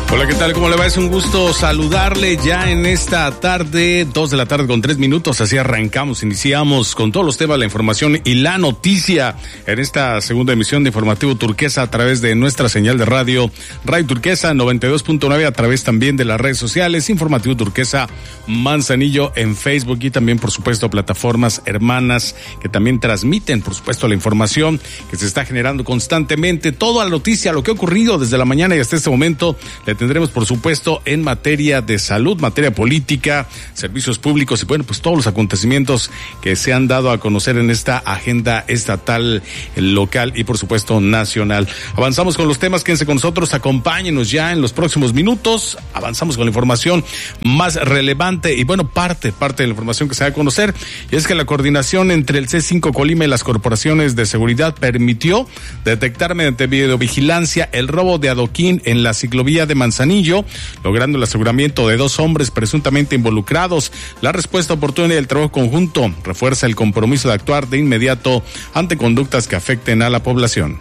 Hola, ¿qué tal? ¿Cómo le va? Es un gusto saludarle ya en esta tarde, 2 de la tarde con 3 minutos. Así arrancamos, iniciamos con todos los temas, la información y la noticia en esta segunda emisión de Informativo Turquesa a través de nuestra señal de radio Turquesa 92.9, a través también de las redes sociales, Informativo Turquesa Manzanillo en Facebook y también, por supuesto, plataformas hermanas que también transmiten, por supuesto, la información que se está generando constantemente, toda la noticia, lo que ha ocurrido desde la mañana y hasta este momento. Le tendremos, por supuesto, en materia de salud, materia política, servicios públicos y, bueno, pues todos los acontecimientos que se han dado a conocer en esta agenda estatal, local y, por supuesto, nacional. Avanzamos con los temas, quédense con nosotros, acompáñenos ya en los próximos minutos. Avanzamos con la información más relevante y, bueno, parte de la información que se va a conocer, y es que la coordinación entre el C5 Colima y las corporaciones de seguridad permitió detectar mediante videovigilancia el robo de adoquín en la ciclovía de Manzanillo, logrando el aseguramiento de 2 hombres presuntamente involucrados. La respuesta oportuna y el trabajo conjunto refuerza el compromiso de actuar de inmediato ante conductas que afecten a la población.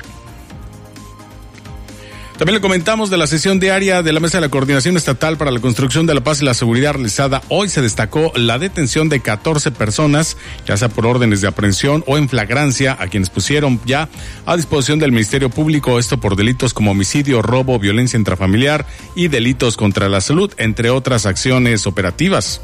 También le comentamos de la sesión diaria de la Mesa de la Coordinación Estatal para la Construcción de la Paz y la Seguridad realizada. Hoy se destacó la detención de 14 personas, ya sea por órdenes de aprehensión o en flagrancia, a quienes pusieron ya a disposición del Ministerio Público, esto por delitos como homicidio, robo, violencia intrafamiliar y delitos contra la salud, entre otras acciones operativas.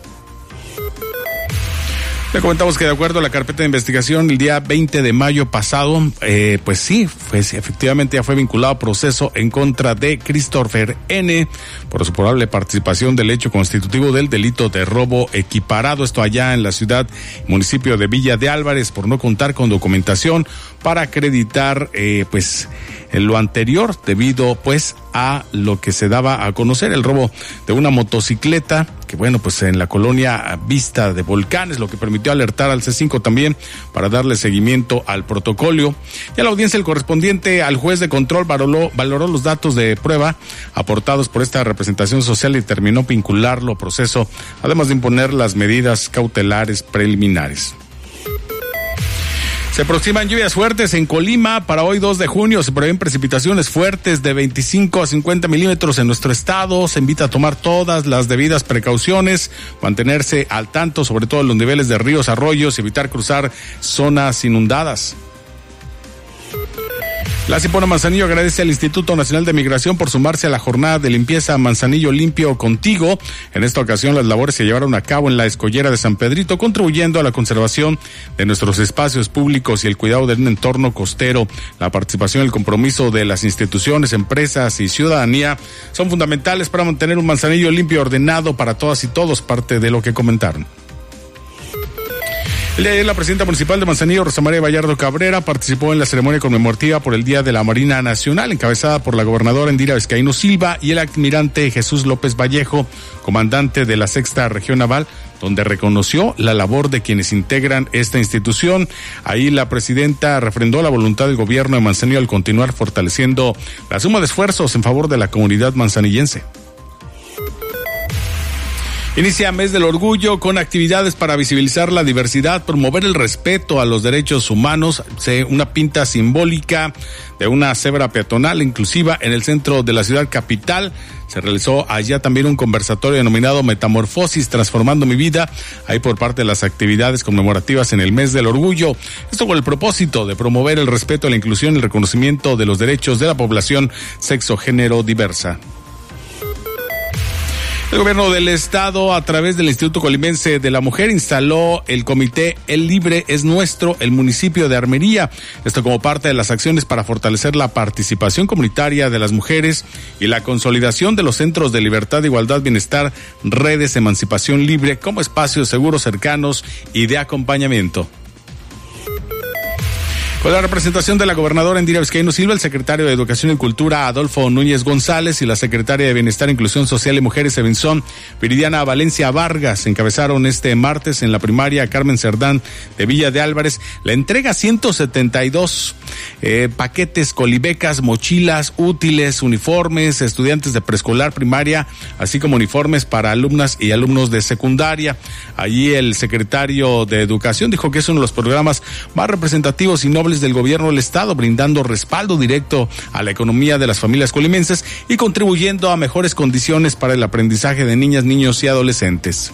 Le comentamos que de acuerdo a la carpeta de investigación, el día 20 de mayo pasado, efectivamente ya fue vinculado a proceso en contra de Christopher N. por su probable participación del hecho constitutivo del delito de robo equiparado, esto allá en la ciudad, municipio de Villa de Álvarez, por no contar con documentación para acreditar, en lo anterior, debido a lo que se daba a conocer, el robo de una motocicleta, que en la colonia Vista de Volcanes, lo que permitió alertar al C5 también para darle seguimiento al protocolo. Y a la audiencia, el correspondiente al juez de control valoró los datos de prueba aportados por esta representación social y determinó vincularlo a proceso, además de imponer las medidas cautelares preliminares. Se aproximan lluvias fuertes en Colima para hoy 2 de junio. Se prevén precipitaciones fuertes de 25 a 50 milímetros en nuestro estado. Se invita a tomar todas las debidas precauciones, mantenerse al tanto, sobre todo en los niveles de ríos, arroyos, y evitar cruzar zonas inundadas. La Cipona Manzanillo agradece al Instituto Nacional de Migración por sumarse a la jornada de limpieza Manzanillo Limpio Contigo. En esta ocasión las labores se llevaron a cabo en la escollera de San Pedrito, contribuyendo a la conservación de nuestros espacios públicos y el cuidado de un entorno costero. La participación y el compromiso de las instituciones, empresas y ciudadanía son fundamentales para mantener un Manzanillo limpio y ordenado para todas y todos, parte de lo que comentaron. El día de ayer, la presidenta municipal de Manzanillo, Rosa María Vallardo Cabrera, participó en la ceremonia conmemorativa por el Día de la Marina Nacional, encabezada por la gobernadora Indira Vizcaíno Silva y el almirante Jesús López Vallejo, comandante de la 6ª Región Naval, donde reconoció la labor de quienes integran esta institución. Ahí la presidenta refrendó la voluntad del gobierno de Manzanillo al continuar fortaleciendo la suma de esfuerzos en favor de la comunidad manzanillense. Inicia Mes del Orgullo con actividades para visibilizar la diversidad, promover el respeto a los derechos humanos. Una pinta simbólica de una cebra peatonal inclusiva en el centro de la ciudad capital. Se realizó allá también un conversatorio denominado Metamorfosis, Transformando mi Vida, ahí por parte de las actividades conmemorativas en el Mes del Orgullo. Esto con el propósito de promover el respeto a la inclusión y el reconocimiento de los derechos de la población sexo-género diversa. El gobierno del estado, a través del Instituto Colimense de la Mujer, instaló el comité El Libre es Nuestro, el municipio de Armería. Esto como parte de las acciones para fortalecer la participación comunitaria de las mujeres y la consolidación de los centros de libertad, igualdad, bienestar, redes, emancipación libre como espacios seguros, cercanos y de acompañamiento. Con la representación de la gobernadora Indira Vizcaíno Silva, el secretario de Educación y Cultura Adolfo Núñez González y la secretaria de Bienestar, Inclusión Social y Mujeres Evinson Viridiana Valencia Vargas encabezaron este martes en la primaria Carmen Cerdán de Villa de Álvarez la entrega 172 paquetes, colibecas, mochilas, útiles, uniformes, estudiantes de preescolar, primaria, así como uniformes para alumnas y alumnos de secundaria. Allí el secretario de Educación dijo que es uno de los programas más representativos y nobles sociales del gobierno del estado, brindando respaldo directo a la economía de las familias colimenses y contribuyendo a mejores condiciones para el aprendizaje de niñas, niños y adolescentes.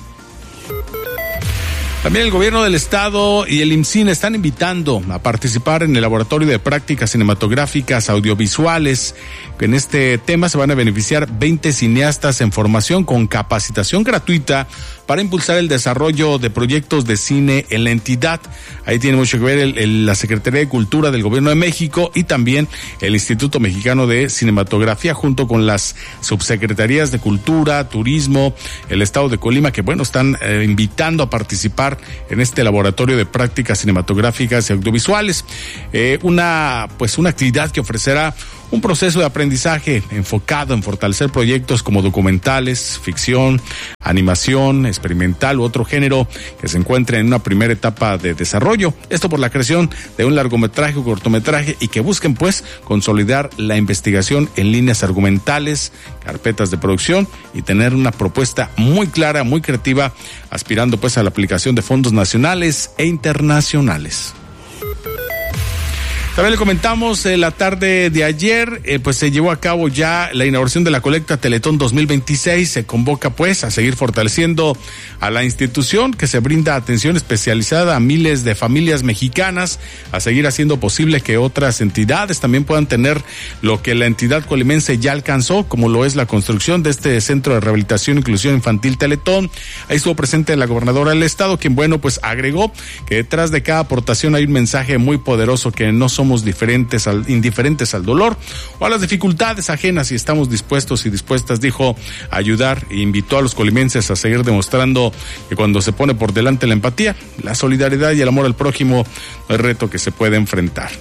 También el gobierno del estado y el IMCINE están invitando a participar en el laboratorio de prácticas cinematográficas audiovisuales. En este tema se van a beneficiar 20 cineastas en formación con capacitación gratuita para impulsar el desarrollo de proyectos de cine en la entidad. Ahí tiene mucho que ver la Secretaría de Cultura del Gobierno de México y también el Instituto Mexicano de Cinematografía, junto con las subsecretarías de Cultura, Turismo, el estado de Colima, que están invitando a participar en este laboratorio de prácticas cinematográficas y audiovisuales. Una actividad que ofrecerá un proceso de aprendizaje enfocado en fortalecer proyectos como documentales, ficción, animación, experimental u otro género que se encuentre en una primera etapa de desarrollo. Esto por la creación de un largometraje o cortometraje y que busquen consolidar la investigación en líneas argumentales, carpetas de producción y tener una propuesta muy clara, muy creativa, aspirando a la aplicación de fondos nacionales e internacionales. También le comentamos la tarde de ayer, se llevó a cabo ya la inauguración de la colecta Teletón 2026. Se convoca a seguir fortaleciendo a la institución que se brinda atención especializada a miles de familias mexicanas, a seguir haciendo posible que otras entidades también puedan tener lo que la entidad colimense ya alcanzó, como lo es la construcción de este Centro de Rehabilitación e Inclusión Infantil Teletón. Ahí estuvo presente la gobernadora del estado, quien agregó que detrás de cada aportación hay un mensaje muy poderoso, que no somos indiferentes al dolor o a las dificultades ajenas y estamos dispuestos y dispuestas, dijo, a ayudar, e invitó a los colimenses a seguir demostrando que cuando se pone por delante la empatía, la solidaridad y el amor al prójimo, no hay reto que se pueda enfrentar.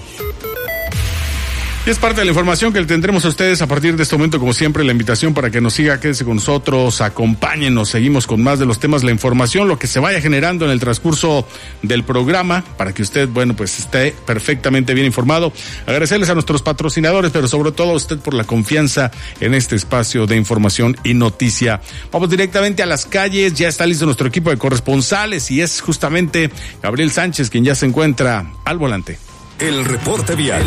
Y es parte de la información que le tendremos a ustedes a partir de este momento. Como siempre, la invitación para que nos siga, quédese con nosotros, acompáñenos, seguimos con más de los temas, la información, lo que se vaya generando en el transcurso del programa, para que usted, esté perfectamente bien informado. Agradecerles a nuestros patrocinadores, pero sobre todo a usted por la confianza en este espacio de información y noticia. Vamos directamente a las calles, ya está listo nuestro equipo de corresponsales y es justamente Gabriel Sánchez quien ya se encuentra al volante. El reporte vial.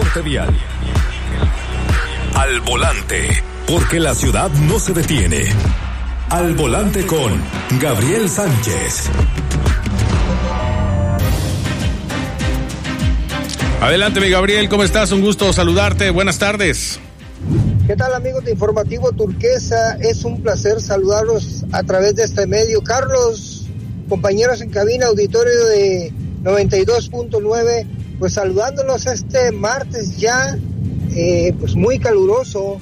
Al volante, porque la ciudad no se detiene. Al volante con Gabriel Sánchez. Adelante, mi Gabriel, ¿cómo estás? Un gusto saludarte. Buenas tardes. ¿Qué tal, amigos de Informativo Turquesa? Es un placer saludarlos a través de este medio. Carlos, compañeros en cabina, auditorio de 92.9, saludándolos este martes ya, muy caluroso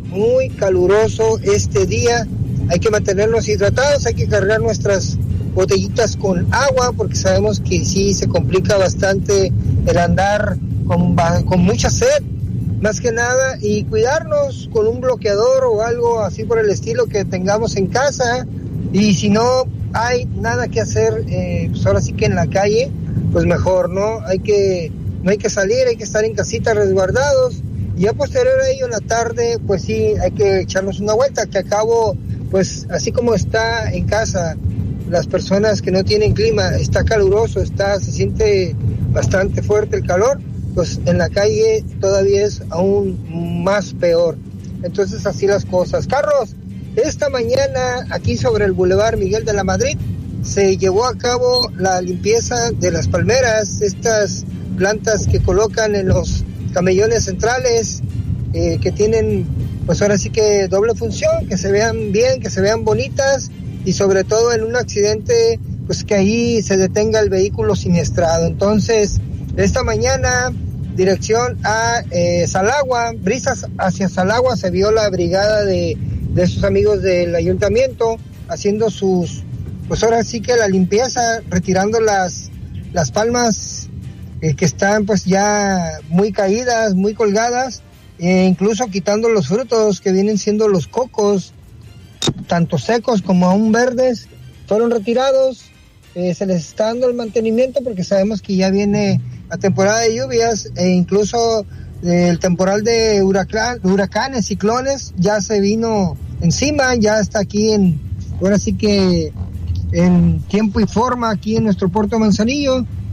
este día. Hay que mantenernos hidratados, hay que cargar nuestras botellitas con agua, porque sabemos que sí se complica bastante el andar con mucha sed, más que nada, y cuidarnos con un bloqueador o algo así por el estilo que tengamos en casa. Y si no hay nada que hacer, ahora sí que en la calle, mejor, ¿no? No hay que salir, hay que estar en casita resguardados. Y ya posterior a ello, en la tarde, sí, hay que echarnos una vuelta, que acabo, así como está en casa, las personas que no tienen clima, está caluroso, se siente bastante fuerte el calor, en la calle todavía es aún más peor. Entonces, así las cosas. Carlos, esta mañana, aquí sobre el Boulevard Miguel de la Madrid, se llevó a cabo la limpieza de las palmeras, estas plantas que colocan en los camellones centrales, que tienen, ahora sí que doble función, que se vean bien, que se vean bonitas, y sobre todo en un accidente, que ahí se detenga el vehículo siniestrado. Entonces, esta mañana, dirección a Salagua, brisas hacia Salagua, se vio la brigada de sus amigos del ayuntamiento haciendo sus, ahora sí que la limpieza, retirando las palmas que están ya muy caídas, muy colgadas, incluso quitando los frutos que vienen siendo los cocos, tanto secos como aún verdes, fueron retirados. Se les está dando el mantenimiento porque sabemos que ya viene la temporada de lluvias, e incluso el temporal de huracanes, ciclones, ya se vino encima, ya está aquí ahora sí que en tiempo y forma aquí en nuestro puerto Manzanillo.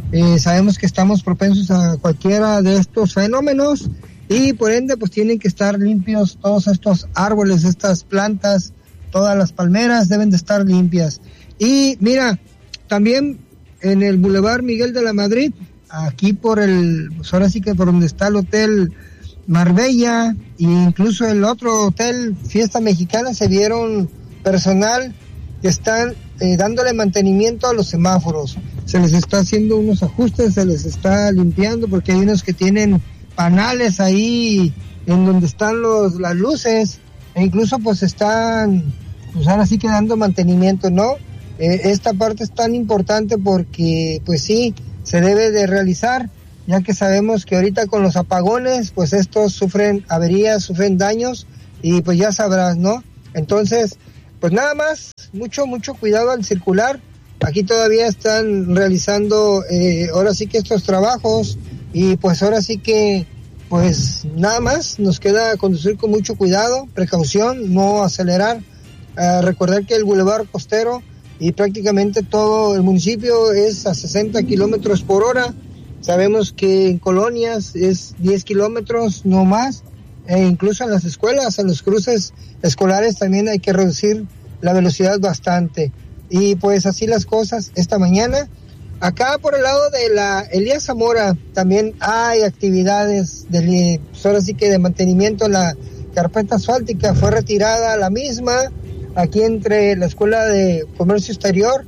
Sabemos que estamos propensos a cualquiera de estos fenómenos y por ende pues tienen que estar limpios todos estos árboles, estas plantas, todas las palmeras deben de estar limpias. Y mira, también en el Boulevard Miguel de la Madrid, aquí pues ahora sí que por donde está el Hotel Marbella e incluso el otro hotel Fiesta Mexicana, se vieron personal que están dándole mantenimiento a los semáforos. Se les está haciendo unos ajustes, se les está limpiando porque hay unos que tienen panales ahí en donde están las luces e incluso pues están pues ahora sí que dando mantenimiento, ¿no? Esta parte es tan importante porque pues sí, se debe de realizar, ya que sabemos que ahorita con los apagones, pues estos sufren averías, sufren daños, y pues ya sabrás, ¿no? Entonces, pues nada más, mucho cuidado al circular. Aquí todavía están realizando, ahora sí que estos trabajos, y pues ahora sí que, pues nada más, nos queda conducir con mucho cuidado, precaución, no acelerar, recordar que el Boulevard Costero y prácticamente todo el municipio es a 60 kilómetros por hora. Sabemos que en colonias es 10 kilómetros, no más, e incluso en las escuelas, en los cruces escolares también hay que reducir la velocidad bastante. Y pues así las cosas esta mañana. Acá por el lado de la Elías Zamora también hay actividades pues ahora sí que de mantenimiento. La carpeta asfáltica fue retirada la misma, aquí entre la Escuela de Comercio Exterior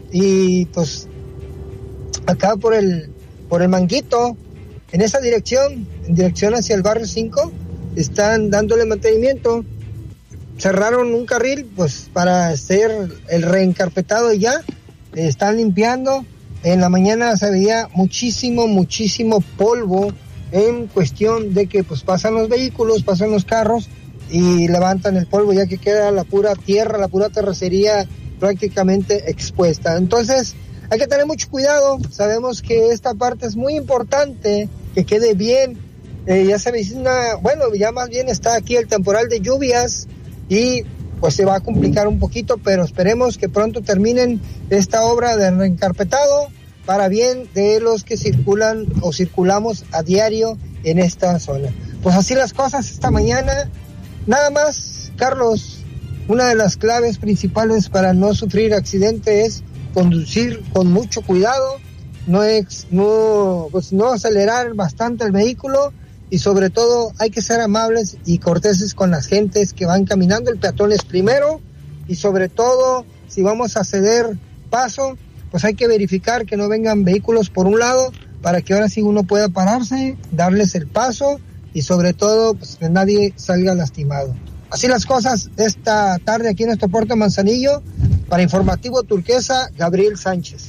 y pues acá por el Manguito, en esa dirección, en dirección hacia el barrio 5, están dándole mantenimiento. Cerraron un carril pues para hacer el reencarpetado y ya están limpiando. En la mañana se veía muchísimo polvo en cuestión de que pues pasan los vehículos, pasan los carros y levantan el polvo, ya que queda la pura tierra, la pura terracería prácticamente expuesta. Entonces hay que tener mucho cuidado. Sabemos que esta parte es muy importante, que quede bien. Ya se avecina, bueno, ya más bien está aquí el temporal de lluvias y pues se va a complicar un poquito, pero esperemos que pronto terminen esta obra de reencarpetado para bien de los que circulan o circulamos a diario en esta zona. Pues así las cosas esta mañana. Nada más, Carlos, una de las claves principales para no sufrir accidente es conducir con mucho cuidado, no acelerar bastante el vehículo y sobre todo hay que ser amables y corteses con las gentes que van caminando. El peatón es primero y sobre todo si vamos a ceder paso, pues hay que verificar que no vengan vehículos por un lado para que ahora sí uno pueda pararse, darles el paso y sobre todo pues que nadie salga lastimado. Así las cosas esta tarde aquí en nuestro puerto Manzanillo. Para Informativo Turquesa, Gabriel Sánchez.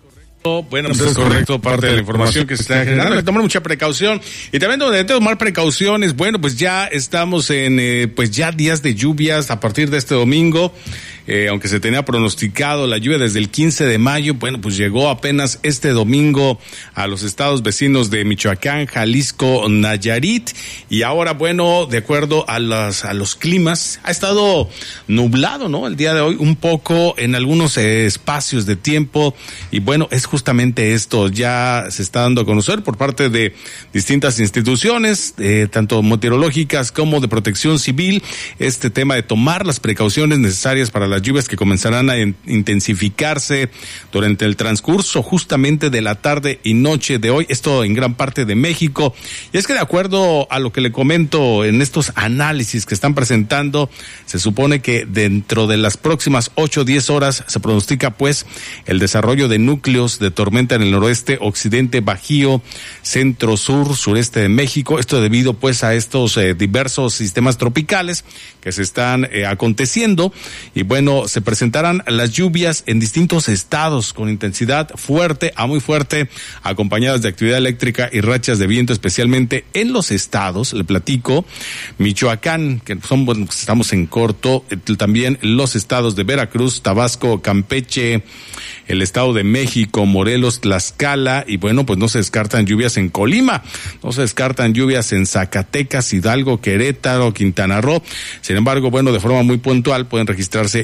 Bueno, pues es correcto, parte de la información que se está generando. Hay que tomar mucha precaución. Y también donde hay que tomar precauciones, bueno, pues ya estamos en, pues ya días de lluvias a partir de este domingo. Aunque se tenía pronosticado la lluvia desde el 15 de mayo, bueno, pues llegó apenas este domingo a los estados vecinos de Michoacán, Jalisco, Nayarit, y ahora, bueno, de acuerdo a los climas, ha estado nublado, ¿no? El día de hoy un poco en algunos espacios de tiempo, y bueno, es justamente esto, ya se está dando a conocer por parte de distintas instituciones, tanto meteorológicas como de protección civil, este tema de tomar las precauciones necesarias para las lluvias que comenzarán a intensificarse durante el transcurso justamente de la tarde y noche de hoy, esto en gran parte de México. Y es que de acuerdo a lo que le comento en estos análisis que están presentando, se supone que dentro de las próximas 8 o 10 horas se pronostica pues el desarrollo de núcleos de tormenta en el noroeste, occidente, bajío, centro, sur, sureste de México. Esto debido pues a estos diversos sistemas tropicales que se están aconteciendo. Y bueno, se presentarán las lluvias en distintos estados con intensidad fuerte a muy fuerte, acompañadas de actividad eléctrica y rachas de viento, especialmente en los estados, le platico, Michoacán, que son, bueno, pues estamos en corto, también los estados de Veracruz, Tabasco, Campeche, el estado de México, Morelos, Tlaxcala, y bueno, pues no se descartan lluvias en Colima, no se descartan lluvias en Zacatecas, Hidalgo, Querétaro, Quintana Roo. Sin embargo, bueno, de forma muy puntual pueden registrarse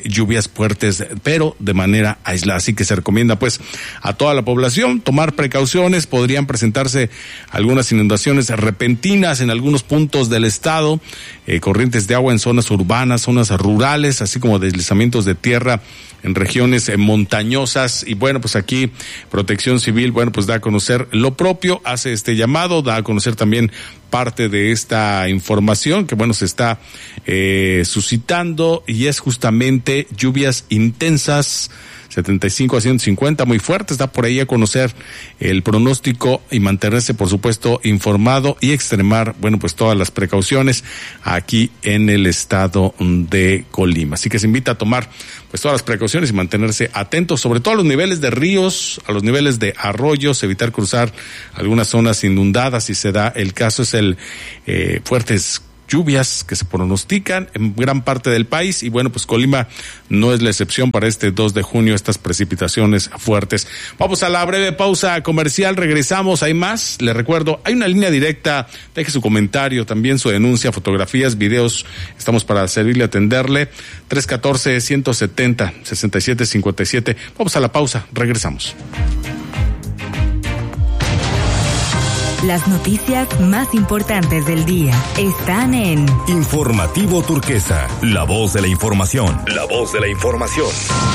lluvias fuertes, pero de manera aislada. Así que se recomienda pues a toda la población tomar precauciones. Podrían presentarse algunas inundaciones repentinas en algunos puntos del estado, corrientes de agua en zonas urbanas, zonas rurales, así como deslizamientos de tierra en regiones montañosas. Y bueno, pues aquí Protección Civil, bueno, pues da a conocer lo propio, hace este llamado, da a conocer también parte de esta información que bueno se está suscitando, y es justamente lluvias intensas 75 a 150, muy fuertes. Da por ahí a conocer el pronóstico y mantenerse, por supuesto, informado y extremar, bueno, pues todas las precauciones aquí en el estado de Colima. Así que se invita a tomar pues todas las precauciones y mantenerse atentos, sobre todo a los niveles de ríos, a los niveles de arroyos, evitar cruzar algunas zonas inundadas si se da el caso. Es el fuertes lluvias que se pronostican en gran parte del país, y bueno, pues Colima no es la excepción para este 2 de junio, estas precipitaciones fuertes. Vamos a la breve pausa comercial, regresamos, hay más. Les recuerdo, hay una línea directa, deje su comentario, también su denuncia, fotografías, videos, estamos para servirle, atenderle. 314-170-6757. Vamos a la pausa, regresamos. Las noticias más importantes del día están en Informativo Turquesa, la voz de la información. La voz de la información.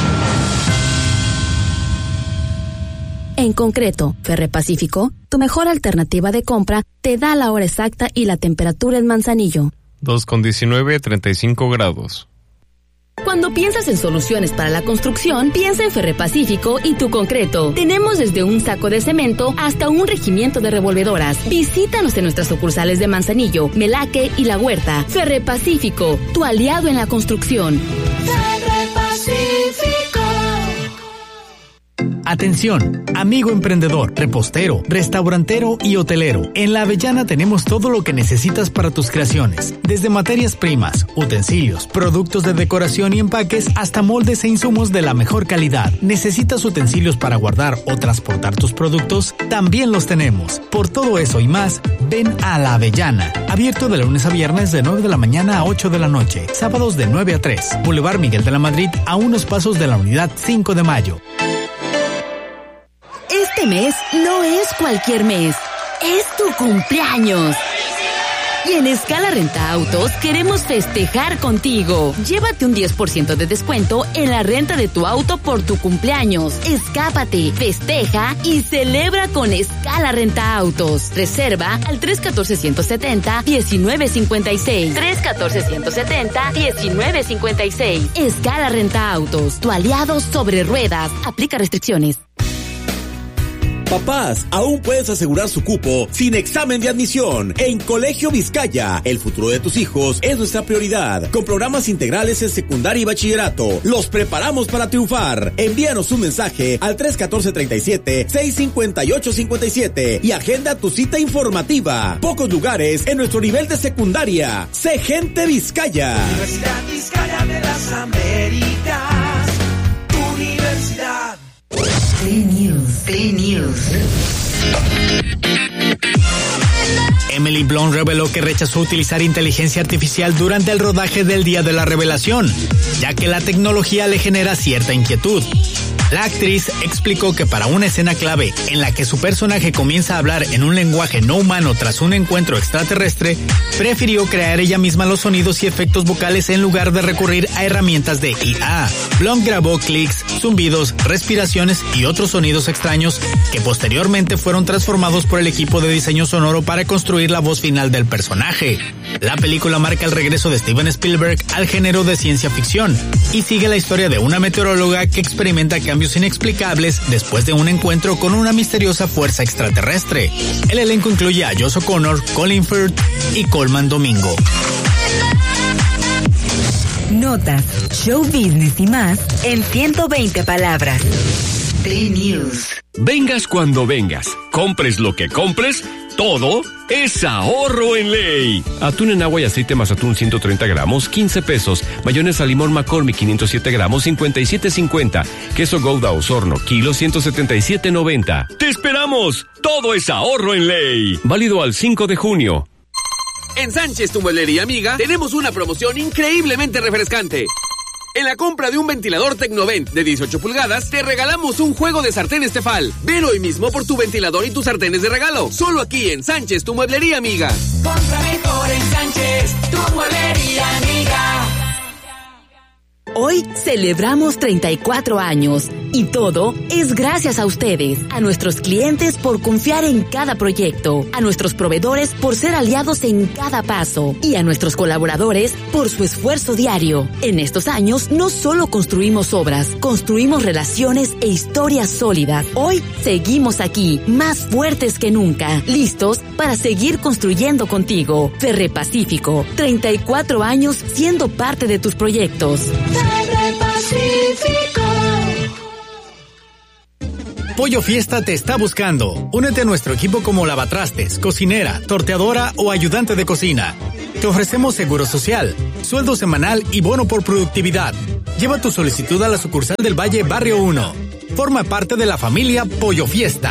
En concreto, Ferrepacífico, tu mejor alternativa de compra, te da la hora exacta y la temperatura en Manzanillo. 2:19, 35 grados. Cuando piensas en soluciones para la construcción, piensa en Ferrepacífico y Tu Concreto. Tenemos desde un saco de cemento hasta un regimiento de revolvedoras. Visítanos en nuestras sucursales de Manzanillo, Melaque y La Huerta. Ferrepacífico, tu aliado en la construcción. Ferrepacífico. Atención, amigo emprendedor, repostero, restaurantero y hotelero. En La Avellana tenemos todo lo que necesitas para tus creaciones. Desde materias primas, utensilios, productos de decoración y empaques, hasta moldes e insumos de la mejor calidad. ¿Necesitas utensilios para guardar o transportar tus productos? También los tenemos. Por todo eso y más, ven a La Avellana. Abierto de lunes a viernes de 9 de la mañana a 8 de la noche. Sábados de 9 a 3. Boulevard Miguel de la Madrid, a unos pasos de la unidad 5 de mayo. Este mes no es cualquier mes, es tu cumpleaños. Y en Escala Renta Autos queremos festejar contigo. Llévate un 10% de descuento en la renta de tu auto por tu cumpleaños. Escápate, festeja y celebra con Escala Renta Autos. Reserva al 314-170-1956. 314-170-1956. Escala Renta Autos, tu aliado sobre ruedas. Aplica restricciones. Papás, aún puedes asegurar su cupo sin examen de admisión. En Colegio Vizcaya, el futuro de tus hijos es nuestra prioridad. Con programas integrales en secundaria y bachillerato, los preparamos para triunfar. Envíanos un mensaje al 314-37-658-57 y agenda tu cita informativa. Pocos lugares en nuestro nivel de secundaria. Sé gente Vizcaya. Universidad Vizcaya de las Américas. Tu universidad. T-News. Emily Blunt reveló que rechazó utilizar inteligencia artificial durante el rodaje del día de la revelación, ya que la tecnología le genera cierta inquietud. La actriz explicó que para una escena clave en la que su personaje comienza a hablar en un lenguaje no humano tras un encuentro extraterrestre, prefirió crear ella misma los sonidos y efectos vocales en lugar de recurrir a herramientas de IA. Blunt grabó clics, zumbidos, respiraciones y otros sonidos extraños que posteriormente fueron transformados por el equipo de diseño sonoro para construir la voz final del personaje. La película marca el regreso de Steven Spielberg al género de ciencia ficción y sigue la historia de una meteoróloga que experimenta cambios inexplicables después de un encuentro con una misteriosa fuerza extraterrestre. El elenco incluye a Josh O'Connor, Colin Firth y Colman Domingo. Notas, show business y más en 120 palabras. T-News. Vengas cuando vengas, compres lo que compres, todo es ahorro en ley. Atún en agua y aceite más atún 130 gramos, 15 pesos. Mayonesa limón McCormick 507 gramos, 57.50. Queso Gouda Osorno, kilo 177.90. ¡Te esperamos! Todo es ahorro en ley. Válido al 5 de junio. En Sánchez, tu mueblería amiga, tenemos una promoción increíblemente refrescante. En la compra de un ventilador Tecnovent de 18 pulgadas, te regalamos un juego de sartenes Tefal. Ven hoy mismo por tu ventilador y tus sartenes de regalo. Solo aquí en Sánchez, tu mueblería amiga. Compra mejor en Sánchez, tu mueblería amiga. Hoy celebramos 34 años y todo es gracias a ustedes, a nuestros clientes por confiar en cada proyecto, a nuestros proveedores por ser aliados en cada paso y a nuestros colaboradores por su esfuerzo diario. En estos años no solo construimos obras, construimos relaciones e historias sólidas. Hoy seguimos aquí, más fuertes que nunca, listos para seguir construyendo contigo. Ferrepacífico, 34 años siendo parte de tus proyectos. Pollo Fiesta te está buscando. Únete a nuestro equipo como lavatrastes, cocinera, torteadora o ayudante de cocina. Te ofrecemos seguro social, sueldo semanal y bono por productividad. Lleva tu solicitud a la sucursal del Valle Barrio 1. Forma parte de la familia Pollo Fiesta.